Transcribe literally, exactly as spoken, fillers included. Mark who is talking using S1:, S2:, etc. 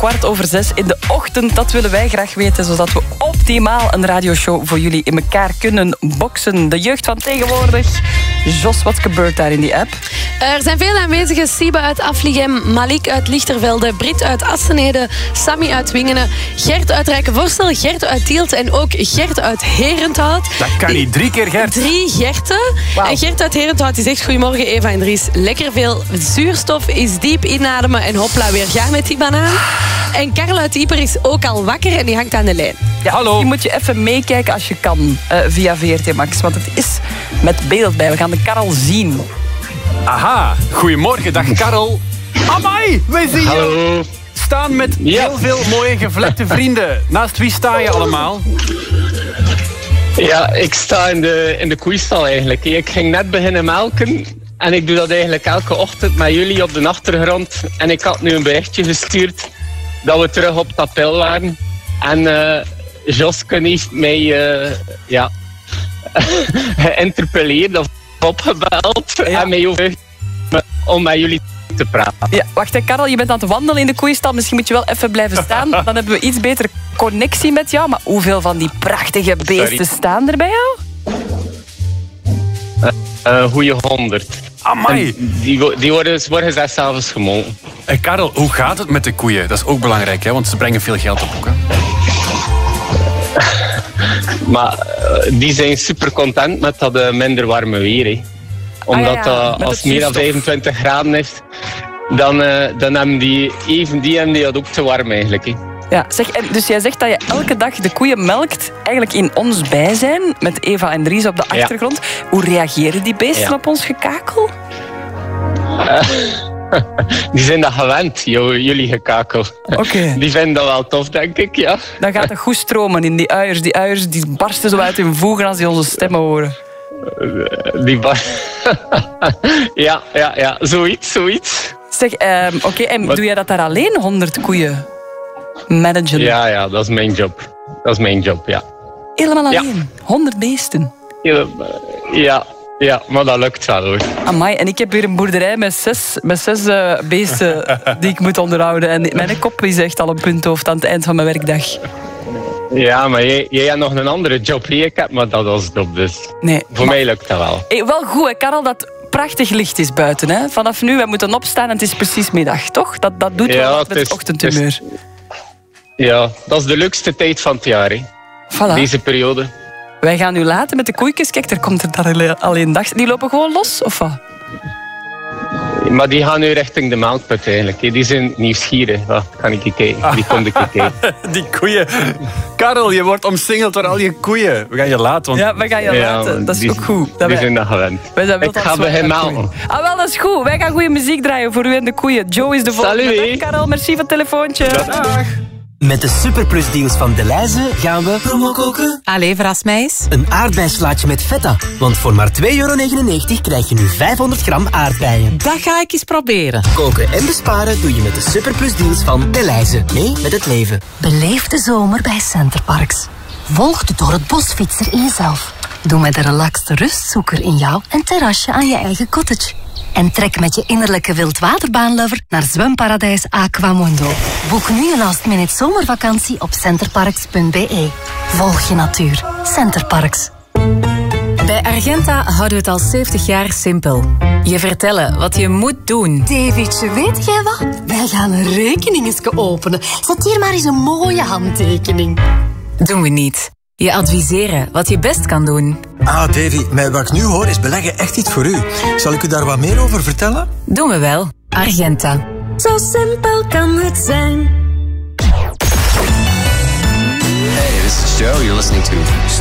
S1: kwart over zes in de ochtend. Dat willen wij graag weten, zodat we optimaal een radioshow voor jullie in elkaar kunnen boksen. De jeugd van tegenwoordig. Jos, wat gebeurt daar in die app?
S2: Er zijn veel aanwezigen. Siebe uit Afligem, Malik uit Lichtervelde, Brit uit Assenede, Sammy uit Wingenen, Gert uit Rijkenvorstel, Gert uit Tielt en ook Gert uit Herenthout.
S3: Dat kan niet. Drie keer Gert.
S2: Drie Gerten.
S1: Wow.
S2: En Gert uit Herenthout die zegt: goedemorgen Eva en Dries. Lekker veel zuurstof, is diep inademen en hopla, weer gaan met die banaan. En Karel uit Ieper is ook al wakker en die hangt aan de lijn.
S1: Ja,
S3: hallo.
S1: Die moet je even meekijken als je kan uh, via V R T Max. Want het is met beeld bij. We gaan de Karel zien.
S3: Aha. Goedemorgen, dag Karel. Amai, wij zien
S4: Hallo.
S3: je staan met
S4: Ja.
S3: heel veel mooie gevlekte vrienden. Naast wie sta je allemaal?
S4: Ja, ik sta in de, in de koeistal eigenlijk. Ik ging net beginnen melken. En ik doe dat eigenlijk elke ochtend met jullie op de achtergrond. En ik had nu een berichtje gestuurd dat we terug op tapel waren. En uh, Josken heeft mij uh, ja, geïnterpelleerd of opgebeld.
S1: Ja.
S4: En mij overtuigd om met jullie te praten.
S1: Ja, wacht, hè, Karel, je bent aan het wandelen in de koeistal. Misschien moet je wel even blijven staan. Dan hebben we iets betere connectie met jou. Maar hoeveel van die prachtige beesten
S4: Sorry.
S1: staan er bij jou?
S4: Een goede honderd.
S3: Amai.
S4: Die, wo- die worden, ze worden zelfs s'avonds gemolken.
S3: Hey Karel, hoe gaat het met de koeien? Dat is ook belangrijk, hè? Want ze brengen veel geld op ook. Hè?
S4: Maar uh, die zijn super content met dat uh, minder warme weer. Hè. Omdat
S1: Ah, ja, ja.
S4: uh,
S1: Met
S4: als
S1: het
S4: het meer dan
S1: zuurstof.
S4: vijfentwintig graden is, dan, uh, dan hebben die even die en die dat ook te warm eigenlijk. Hè.
S1: Ja, zeg, en dus jij zegt dat je elke dag de koeien melkt, eigenlijk in ons bijzijn, met Eva en Dries op de
S4: Ja.
S1: achtergrond. Hoe reageren die beesten
S4: Ja.
S1: op ons gekakel?
S4: Die zijn dat gewend, jou- jullie gekakel.
S1: Oké.
S4: Die vinden dat wel tof, denk ik, ja.
S1: Dan gaat het goed stromen in die uiers. Die uiers die barsten zo uit hun voegen als die onze stemmen horen.
S4: Die bar... ja, ja, ja, zoiets, zoiets.
S1: Zeg, ehm, oké, en
S4: Wat?
S1: doe jij dat daar alleen, honderd koeien managen?
S4: Ja, ja, dat is mijn job. Dat is mijn job, ja.
S1: Helemaal
S4: Ja.
S1: alleen? honderd beesten?
S4: Ja, ja, ja, maar dat lukt wel hoor.
S1: Amai, en ik heb hier een boerderij met zes, met zes eh, beesten die ik moet onderhouden. En mijn kop is echt al een punthoofd aan het eind van mijn werkdag.
S4: Ja, maar jij, jij hebt nog een andere job. Hier, ik heb maar dat als job, dus
S1: Nee.
S4: voor
S1: maar-
S4: mij lukt dat wel.
S1: Hey, wel goed, hè, Karel, dat prachtig licht is buiten. Hè? Vanaf nu, wij moeten opstaan en het is precies middag, toch? Dat, dat doet
S4: Ja,
S1: wel wat
S4: het
S1: met het
S4: is-
S1: ochtendhumeur.
S4: het Ja, dat is de leukste tijd van het jaar, hè.
S1: Voilà.
S4: Deze periode.
S1: Wij gaan nu laten met de koeikjes. Kijk, er komt er daar alleen dag. Die lopen gewoon los, of wat?
S4: Maar die gaan nu richting de melkput eigenlijk. hè. Die zijn nieuwsgierig. Wacht, kan ik kijken? Die komt ik kijken.
S3: Die koeien. Karel, je wordt omsingeld door al je koeien. We gaan je laten. Want...
S1: Ja, we gaan je
S4: Ja,
S1: laten.
S4: maar
S1: Dat is
S4: die-
S1: ook goed. Dat
S4: Die
S1: wij-
S4: zijn dat gewend.
S1: wij zijn wel
S4: Ik
S1: tot
S4: ga
S1: zwaar
S4: bij hem
S1: naar
S4: melken.
S1: koeien. Ah, wel, dat is goed. Wij gaan goede muziek draaien voor u en de koeien. Joe is de volgende.
S4: Salut,
S1: Dag,
S4: hè.
S1: Karel, merci voor het telefoontje.
S3: Dag.
S5: Met de superplusdeals van Delhaize gaan we promo koken.
S6: Allee, verras mij eens.
S5: Een aardbeislaatje met feta. Want voor maar twee euro negenennegentig krijg je nu vijfhonderd gram aardbeien.
S6: Dat ga ik eens proberen.
S5: Koken en besparen doe je met de superplusdeals van Delhaize. Mee met het leven.
S7: Beleef de zomer bij Centerparks. Volg de door het bosfietser in jezelf. Doe met de relaxte rustzoeker in jou een terrasje aan je eigen cottage. En trek met je innerlijke wildwaterbaanlover naar zwemparadijs Aquamundo. Boek nu een last minute zomervakantie op centerparks punt b e. Volg je natuur. Centerparks.
S6: Bij Argenta houden we het al zeventig jaar simpel. Je vertellen wat je moet doen.
S7: Davidje, weet jij wat? Wij gaan een rekeningenske openen. Zet hier maar eens een mooie handtekening.
S6: Doen we niet. Je adviseren wat je best kan doen.
S8: Ah, Davy, met wat ik nu hoor is beleggen echt iets voor u. Zal ik u daar wat meer over vertellen?
S6: Doen we wel. Argenta.
S7: Zo simpel kan het zijn.
S9: Hey, this is Joe. You're listening to